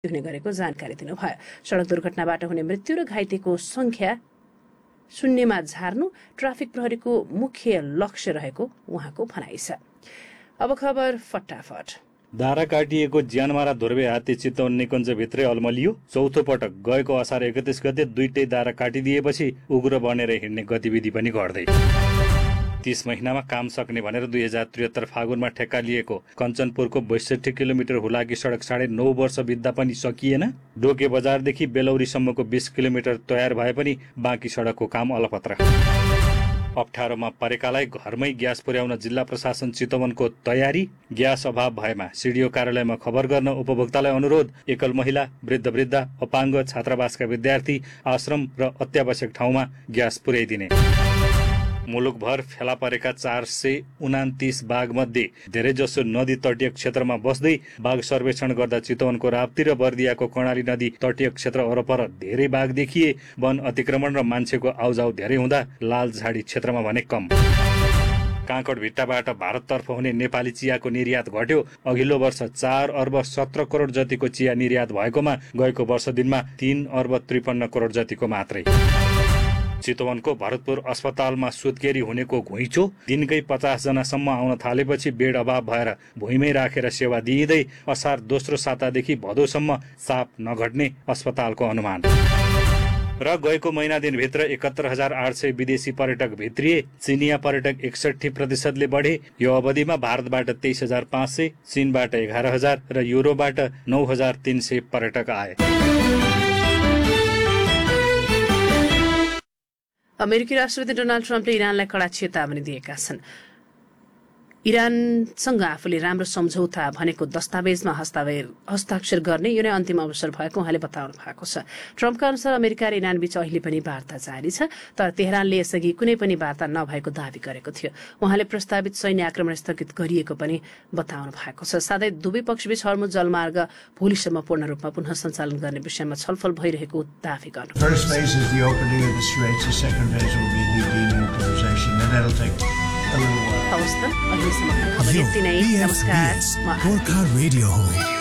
हुने गरेको जानकारी दिनुभयो। सडक दुर्घटनाबाट हुने मृत्यु र घाइतेको संख्या शून्यमा झार्नु ट्राफिक प्रहरीको मुख्य लक्ष्य रहेको उहाँको भनाइ छ। अब खबर फटाफट। दारा काटिएको ज्यानमारा ध्रुवे हात्ती चितवन निकुञ्जभित्रै अल्मलियो। चौथो पटक गएको असार 31 गते दुईटै दारा काटिदिएपछि उग्र बनेर हिँड्ने गतिविधि पनि घट्दै। 30 महिनामा काम सक्ने भनेर 2073 फागुनमा ठेक्का लिएको कञ्चनपुरको 62 किलोमिटर हुलाकी सडक 9.5 वर्ष बित्दा पनि सकिएन। डोके बजारदेखि बेलौरीसम्मको 20 किलोमिटर तयार भए पनि बाँकी सडकको काम अलपत्र। अप्ठ्यारोमा परेकालाई घरमै ग्यास पुर्याउन जिल्ला प्रशासन चितवनको तयारी। ग्यास अभाव भएमा सिडिओ कार्यालयमा खबर गर्न उपभोक्तालाई अनुरोध। एकल महिला, वृद्ध, अपाङ्ग, छात्रावासका विद्यार्थी, आश्रम र अत्यावश्यक ठाउँमा ग्यास पुर्याइदिने। मुलुकभर फेला परेका 429 बाघमध्ये धेरैजसो नदी तटीय क्षेत्रमा बस्दै बाघ सर्वेक्षण गर्दा चितवनको राप्ती र बर्दियाको कर्णाली नदी तटीय क्षेत्र वरपर धेरै बाघ देखिए। वन अतिक्रमण र मान्छेको आउजाउ धेरै हुँदा लालझाडी क्षेत्रमा भने कम। काँकड भिट्टाबाट भारततर्फ हुने नेपाली चियाको निर्यात घट्यो। अघिल्लो वर्ष 4 अर्ब 17 करोड जतिको चिया निर्यात भएकोमा गएको वर्ष दिनमा 3 अर्ब 53 करोड जतिको मात्रै। चितवनको भरतपुर अस्पतालमा सुत्केरी हुनेको घुइँचो। दिनकै 50 जनासम्म आउन थालेपछि बेड अभाव भएर भुइँमै राखेर सेवा दिइँदै असार दोस्रो सातादेखि भदौसम्म साप नघट्ने अस्पतालको अनुमान। र गएको महिना दिनभित्र 71,800 विदेशी पर्यटक भित्रिए। चिनिया पर्यटक 61% बढे। यो अवधिमा भारतबाट 23,500, चीनबाट 11,000 र युरोपबाट 9,300 पर्यटक आए। अमेरिकी राष्ट्रपति डोनाल्ड ट्रम्पले इरानलाई कडा चेतावनी दिएका छन्। इरानसँग आफूले राम्रो सम्झौता भनेको दस्तावेजमा हस्ताक्षर गर्ने यो नै अन्तिम अवसर भएको उहाँले बताउनु भएको छ। ट्रम्पका अनुसार अमेरिका र इरान बीच अहिले पनि वार्ता जारी छ, तर तेहरानले यसअघि कुनै पनि वार्ता नभएको दावी गरेको थियो। उहाँले प्रस्तावित सैन्य आक्रमण स्थगित गरिएको पनि बताउनु भएको छ। साथै दुवै पक्षबीच हर्मुज जलमार्ग भोलिसम्म पूर्ण रूपमा पुनः सञ्चालन गर्ने विषयमा छलफल भइरहेको दावी गर्नु। हवस् त, अहिलेसम्मको खबर यति नै। नमस्कार।